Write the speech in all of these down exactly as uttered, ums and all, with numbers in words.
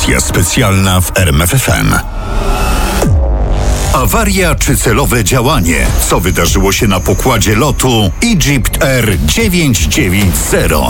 Audycja specjalna w R M F F M. Awaria czy celowe działanie? Co wydarzyło się na pokładzie lotu Egypt Air dziewięćset dziewięćdziesiąt?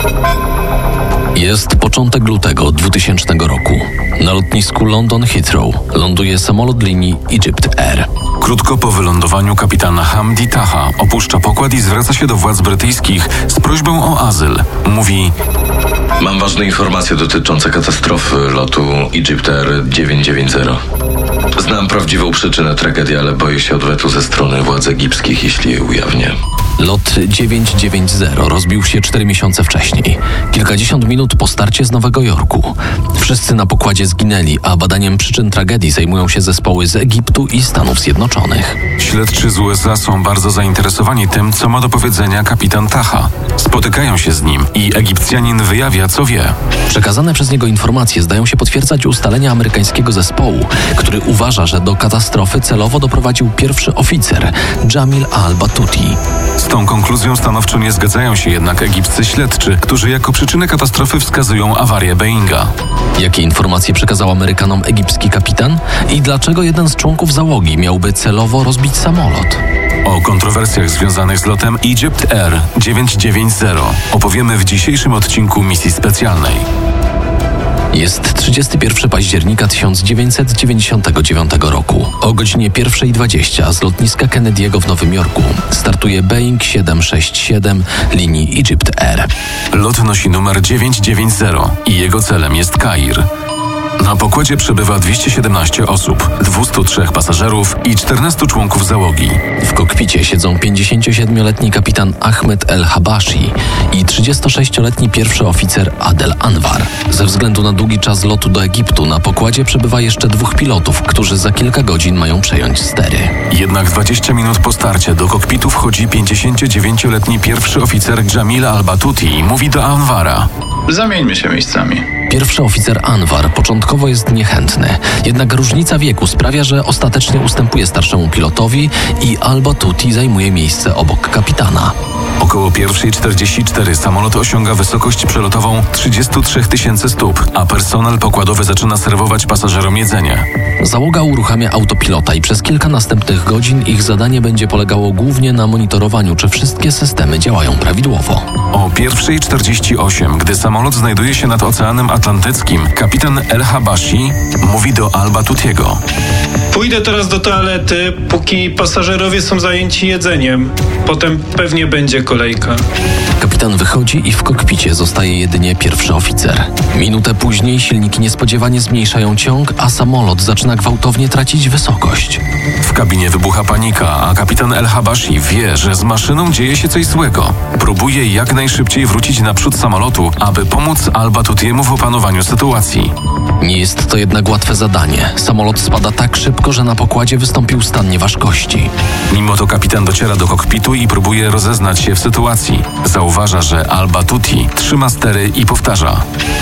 Jest początek lutego dwutysięcznego roku. Na lotnisku London Heathrow ląduje samolot linii Egypt Air. Krótko po wylądowaniu kapitan Hamdi Taha opuszcza pokład i zwraca się do władz brytyjskich z prośbą o azyl. Mówi: Mam ważne informacje dotyczące katastrofy lotu Egypt Air dziewięćset dziewięćdziesiąt. Znam prawdziwą przyczynę tragedii, ale boję się odwetu ze strony władz egipskich, jeśli je ujawnię. Lot dziewięćset dziewięćdziesiąt rozbił się cztery miesiące wcześniej, kilkadziesiąt minut po starcie z Nowego Jorku. Wszyscy na pokładzie zginęli, a badaniem przyczyn tragedii zajmują się zespoły z Egiptu i Stanów Zjednoczonych. Śledczy z U S A są bardzo zainteresowani tym, co ma do powiedzenia kapitan Taha. Spotykają się z nim i Egipcjanin wyjawia, co wie. Przekazane przez niego informacje zdają się potwierdzać ustalenia amerykańskiego zespołu, który uważa, że do katastrofy celowo doprowadził pierwszy oficer, Jamil al-Batouti. Z tą konkluzją stanowczo nie zgadzają się jednak egipscy śledczy, którzy jako przyczynę katastrofy wskazują awarię Boeinga. Jakie informacje przekazał Amerykanom egipski kapitan? I dlaczego jeden z członków załogi miałby celowo rozbić samolot? O kontrowersjach związanych z lotem Egypt Air dziewięćset dziewięćdziesiąt opowiemy w dzisiejszym odcinku misji specjalnej. Jest trzydziestego pierwszego października tysiąc dziewięćset dziewięćdziesiątego dziewiątego roku. O godzinie pierwsza dwadzieścia z lotniska Kennedy'ego w Nowym Jorku startuje Boeing siedem sześć siedem linii Egypt Air. Lot nosi numer dziewięćset dziewięćdziesiąt i jego celem jest Kair. Na pokładzie przebywa dwieście siedemnaście osób, dwieście trzy pasażerów i czternastu członków załogi. W kokpicie siedzą pięćdziesięciosiedmioletni kapitan Ahmed El-Habashi i trzydziestosześcioletni pierwszy oficer Adel Anwar. Ze względu na długi czas lotu do Egiptu na pokładzie przebywa jeszcze dwóch pilotów, którzy za kilka godzin mają przejąć stery. Jednak dwadzieścia minut po starcie do kokpitu wchodzi pięćdziesięciodziewięcioletni pierwszy oficer Jamil al-Batouti i mówi do Anwara: Zamieńmy się miejscami. Pierwszy oficer Anwar początkowo jest niechętny, jednak różnica wieku sprawia, że ostatecznie ustępuje starszemu pilotowi i al-Batouti zajmuje miejsce obok kapitana. Około pierwsza czterdzieści cztery samolot osiąga wysokość przelotową trzydzieści trzy tysięcy stóp, a personel pokładowy zaczyna serwować pasażerom jedzenie. Załoga uruchamia autopilota i przez kilka następnych godzin ich zadanie będzie polegało głównie na monitorowaniu, czy wszystkie systemy działają prawidłowo. O pierwsza czterdzieści osiem, gdy samolot znajduje się nad Oceanem Atlantyckim, kapitan El-Habashi mówi do al-Batoutiego: Pójdę teraz do toalety, póki pasażerowie są zajęci jedzeniem. Potem pewnie będzie kolejka. Kapitan wychodzi i w kokpicie zostaje jedynie pierwszy oficer. Minutę później silniki niespodziewanie zmniejszają ciąg, a samolot zaczyna gwałtownie tracić wysokość. W kabinie wybucha panika, a kapitan El-Habashi wie, że z maszyną dzieje się coś złego. Próbuje jak najszybciej wrócić naprzód samolotu, aby pomóc al-Batoutiemu w opanowaniu sytuacji. Nie jest to jednak łatwe zadanie. Samolot spada tak szybko, że na pokładzie wystąpił stan nieważkości. Mimo to kapitan dociera do kokpitu i próbuje rozeznać się w sytuacji. Zauważa, że al-Batouti trzyma stery i powtarza: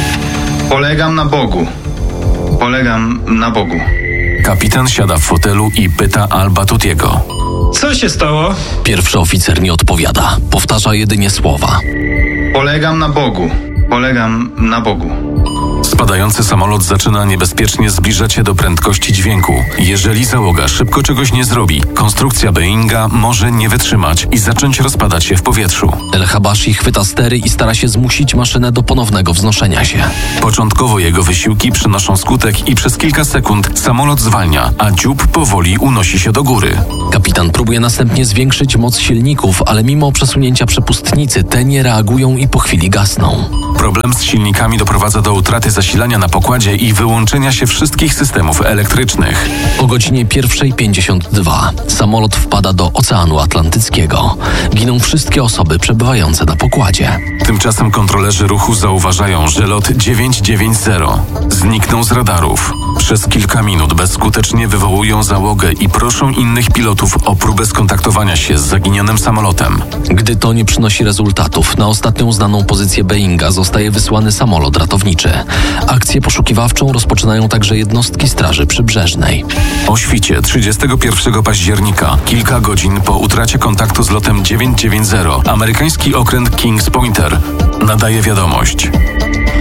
Polegam na Bogu. Polegam na Bogu. Kapitan siada w fotelu i pyta al-Batoutiego: Co się stało? Pierwszy oficer nie odpowiada. Powtarza jedynie słowa: Polegam na Bogu. Polegam na Bogu. Spadający samolot zaczyna niebezpiecznie zbliżać się do prędkości dźwięku. Jeżeli załoga szybko czegoś nie zrobi, konstrukcja Boeinga może nie wytrzymać i zacząć rozpadać się w powietrzu. El-Habashi chwyta stery i stara się zmusić maszynę do ponownego wznoszenia się. Początkowo jego wysiłki przynoszą skutek i przez kilka sekund samolot zwalnia, a dziób powoli unosi się do góry. Kapitan próbuje następnie zwiększyć moc silników, ale mimo przesunięcia przepustnicy te nie reagują i po chwili gasną. Problem z silnikami doprowadza do utraty zasilania na pokładzie i wyłączenia się wszystkich systemów elektrycznych. O godzinie pierwsza pięćdziesiąt dwa samolot wpada do Oceanu Atlantyckiego. Giną wszystkie osoby przebywające na pokładzie. Tymczasem kontrolerzy ruchu zauważają, że lot dziewięćset dziewięćdziesiąt zniknął z radarów. Przez kilka minut bezskutecznie wywołują załogę i proszą innych pilotów o próbę skontaktowania się z zaginionym samolotem. Gdy to nie przynosi rezultatów, na ostatnią znaną pozycję Boeinga zostaje wysłany samolot ratowniczy. Akcję poszukiwawczą rozpoczynają także jednostki Straży Przybrzeżnej. O świcie trzydziestego pierwszego października, kilka godzin po utracie kontaktu z lotem dziewięćset dziewięćdziesiąt, amerykański okręt Kings Pointer nadaje wiadomość: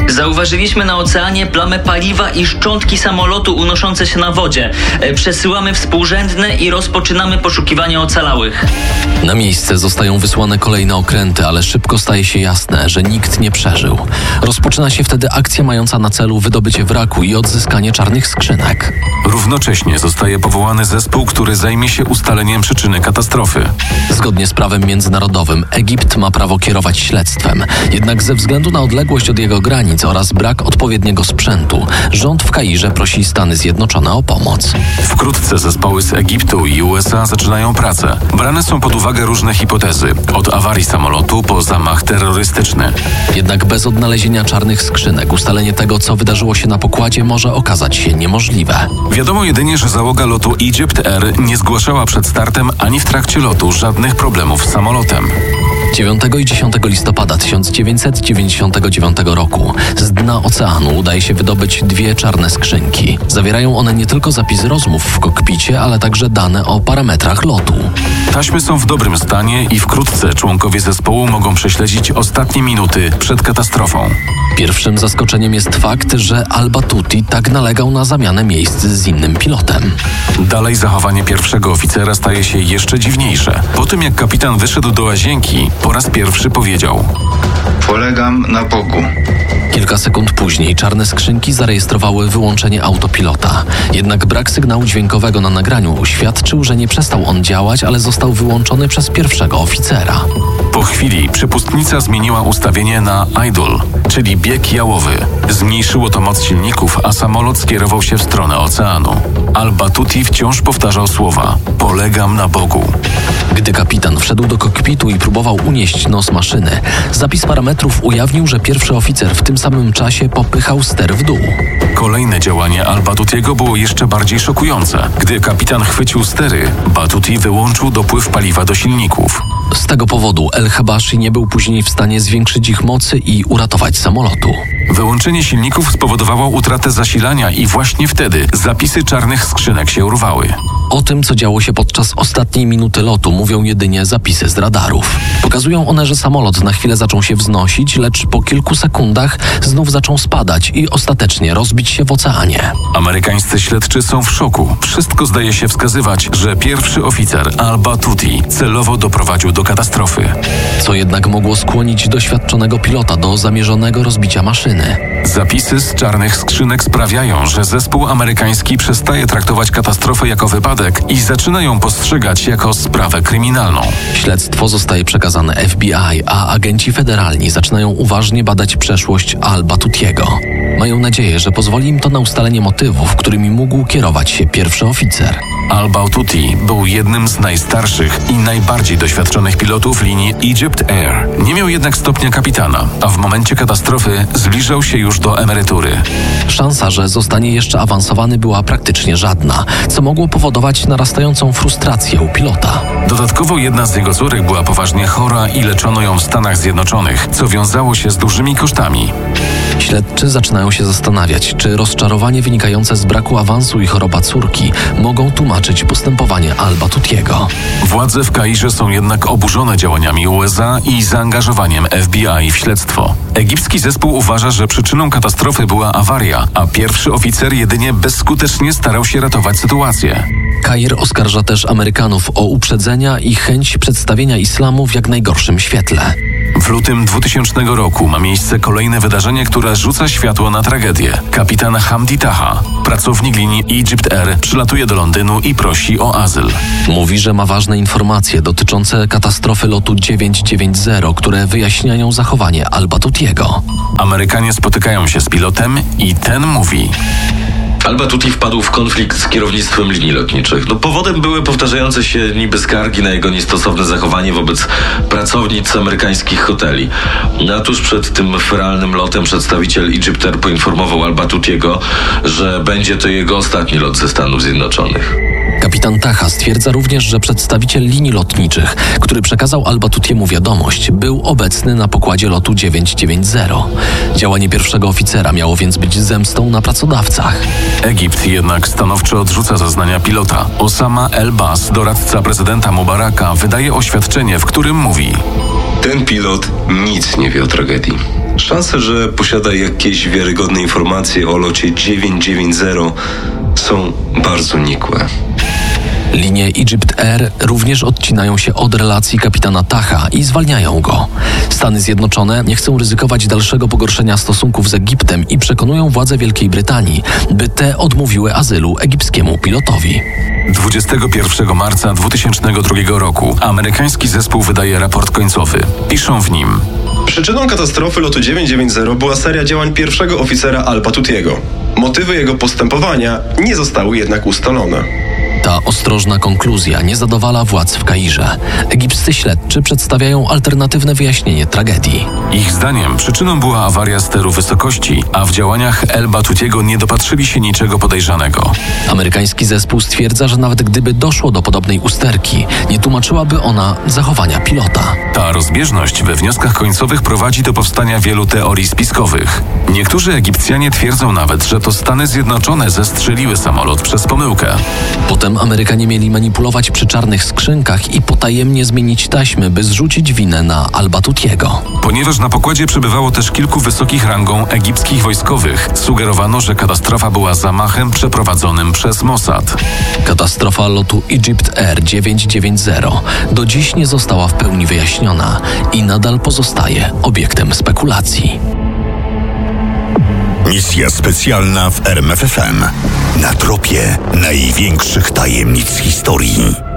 Zauważyliśmy na oceanie plamę paliwa i szczątki samolotu unoszące się na wodzie. Przesyłamy współrzędne i rozpoczynamy poszukiwania ocalałych. Na miejsce zostają wysłane kolejne okręty, ale szybko staje się jasne, że nikt nie przeżył. Rozpoczyna się wtedy akcja mająca na celu wydobycie wraku i odzyskanie czarnych skrzynek. Równocześnie zostaje powołany zespół, który zajmie się ustaleniem przyczyny katastrofy. Zgodnie z prawem międzynarodowym Egipt ma prawo kierować śledztwem. Jednak ze względu na odległość od jego granic oraz brak odpowiedniego sprzętu, rząd w Kairze prosi Stany Zjednoczone o pomoc. Wkrótce zespoły z Egiptu i U S A zaczynają pracę. Brane są pod uwagę różne hipotezy, od awarii samolotu po zamach terrorystyczny. Jednak bez odnalezienia czarnych skrzynek ustalenie tego, co wydarzyło się na pokładzie, może okazać się niemożliwe. Wiadomo jedynie, że załoga lotu Egypt Air nie zgłaszała przed startem ani w trakcie lotu żadnych problemów z samolotem. dziewiątego i dziesiątego listopada tysiąc dziewięćset dziewięćdziesiątego dziewiątego roku z dna oceanu udaje się wydobyć dwie czarne skrzynki. Zawierają one nie tylko zapis rozmów w kokpicie, ale także dane o parametrach lotu. Taśmy są w dobrym stanie i wkrótce członkowie zespołu mogą prześledzić ostatnie minuty przed katastrofą. Pierwszym zaskoczeniem jest fakt, że Al-Battuti tak nalegał na zamianę miejsc z innym pilotem. Dalej zachowanie pierwszego oficera staje się jeszcze dziwniejsze. Po tym jak kapitan wyszedł do łazienki, po raz pierwszy powiedział: Polegam na Bogu. Kilka sekund później czarne skrzynki zarejestrowały wyłączenie autopilota. Jednak brak sygnału dźwiękowego na nagraniu świadczył, że nie przestał on działać, ale został wyłączony przez pierwszego oficera. Po chwili przepustnica zmieniła ustawienie na idle, czyli bieg jałowy. Zmniejszyło to moc silników, a samolot skierował się w stronę oceanu. Al-Battuti wciąż powtarzał słowa: polegam na Bogu. Gdy kapitan wszedł do kokpitu i próbował unieść nos maszyny, zapis parametrów ujawnił, że pierwszy oficer w tym samym czasie popychał ster w dół. Kolejne działanie Al-Battutiego było jeszcze bardziej szokujące. Gdy kapitan chwycił stery, Battuti wyłączył dopływ paliwa do silników. Z tego powodu El-Habashi nie był później w stanie zwiększyć ich mocy i uratować samolotu. Wyłączenie silników spowodowało utratę zasilania i właśnie wtedy zapisy czarnych skrzynek się urwały. O tym, co działo się podczas ostatniej minuty lotu, mówią jedynie zapisy z radarów. Pokazują one, że samolot na chwilę zaczął się wznosić, lecz po kilku sekundach znów zaczął spadać i ostatecznie rozbić się w oceanie. Amerykańscy śledczy są w szoku. Wszystko zdaje się wskazywać, że pierwszy oficer Al-Battuti celowo doprowadził do katastrofy. Co jednak mogło skłonić doświadczonego pilota do zamierzonego rozbicia maszyny. Zapisy z czarnych skrzynek sprawiają, że zespół amerykański przestaje traktować katastrofę jako wypadek i zaczyna ją postrzegać jako sprawę kryminalną. Śledztwo zostaje przekazane F B I, a agenci federalni zaczynają uważnie badać przeszłość Al-Battutiego. Mają nadzieję, że pozwoli im to na ustalenie motywów, którymi mógł kierować się pierwszy oficer. Al-Battuti był jednym z najstarszych i najbardziej doświadczonych pilotów linii Egypt Air. Nie miał jednak stopnia kapitana, a w momencie katastrofy zbliżał się już do emerytury. Szansa, że zostanie jeszcze awansowany, była praktycznie żadna, co mogło powodować narastającą frustrację u pilota. Dodatkowo jedna z jego córek była poważnie chora i leczono ją w Stanach Zjednoczonych, co wiązało się z dużymi kosztami. Śledczy zaczynają się zastanawiać, czy rozczarowanie wynikające z braku awansu i choroba córki mogą tłumaczyć postępowanie Al-Battutiego. Władze w Kairze są jednak oburzone działaniami U S A i zaangażowaniem F B I w śledztwo. Egipski zespół uważa, że przyczyną katastrofy była awaria, a pierwszy oficer jedynie bezskutecznie starał się ratować sytuację. Kair oskarża też Amerykanów o uprzedzenia i chęć przedstawienia islamu w jak najgorszym świetle. W lutym dwutysięcznego roku ma miejsce kolejne wydarzenie, które rzuca światło na tragedię. Kapitan Hamdi Taha, pracownik linii Egypt Air, przylatuje do Londynu i prosi o azyl. Mówi, że ma ważne informacje dotyczące katastrofy lotu dziewięćset dziewięćdziesiąt, które wyjaśniają zachowanie Al-Battutiego. Amerykanie spotykają się z pilotem i ten mówi: Al-Battuti wpadł w konflikt z kierownictwem linii lotniczych. No, powodem były powtarzające się niby skargi na jego niestosowne zachowanie wobec pracownic amerykańskich hoteli. No, a tuż przed tym feralnym lotem przedstawiciel Egypt Air poinformował Al-Battutiego, że będzie to jego ostatni lot ze Stanów Zjednoczonych. Kapitan Taha stwierdza również, że przedstawiciel linii lotniczych, który przekazał Al-Batutiemu wiadomość, był obecny na pokładzie lotu dziewięćset dziewięćdziesiąt. Działanie pierwszego oficera miało więc być zemstą na pracodawcach. Egipt jednak stanowczo odrzuca zeznania pilota. Osama El-Bas, doradca prezydenta Mubaraka, wydaje oświadczenie, w którym mówi: ten pilot nic nie wie o tragedii. Szanse, że posiada jakieś wiarygodne informacje o locie dziewięćset dziewięćdziesiąt są bardzo nikłe. Linie Egypt Air również odcinają się od relacji kapitana Taha i zwalniają go. Stany Zjednoczone nie chcą ryzykować dalszego pogorszenia stosunków z Egiptem i przekonują władze Wielkiej Brytanii, by te odmówiły azylu egipskiemu pilotowi. dwudziestego pierwszego marca dwa tysiące drugiego roku amerykański zespół wydaje raport końcowy. Piszą w nim: przyczyną katastrofy lotu dziewięćset dziewięćdziesiąt była seria działań pierwszego oficera Al-Batutiego. Motywy jego postępowania nie zostały jednak ustalone. Ta ostrożna konkluzja nie zadowala władz w Kairze. Egipscy śledczy przedstawiają alternatywne wyjaśnienie tragedii. Ich zdaniem przyczyną była awaria steru wysokości, a w działaniach El-Batutiego nie dopatrzyli się niczego podejrzanego. Amerykański zespół stwierdza, że nawet gdyby doszło do podobnej usterki, nie tłumaczyłaby ona zachowania pilota. Ta rozbieżność we wnioskach końcowych prowadzi do powstania wielu teorii spiskowych. Niektórzy Egipcjanie twierdzą nawet, że to Stany Zjednoczone zestrzeliły samolot przez pomyłkę. Potem Amerykanie mieli manipulować przy czarnych skrzynkach i potajemnie zmienić taśmy, by zrzucić winę na Al-Batutiego. Ponieważ na pokładzie przebywało też kilku wysokich rangą egipskich wojskowych, sugerowano, że katastrofa była zamachem przeprowadzonym przez Mossad. Katastrofa lotu Egypt Air dziewięćset dziewięćdziesiąt do dziś nie została w pełni wyjaśniona i nadal pozostaje obiektem spekulacji. Misja specjalna w R M F F M. Na tropie największych tajemnic historii.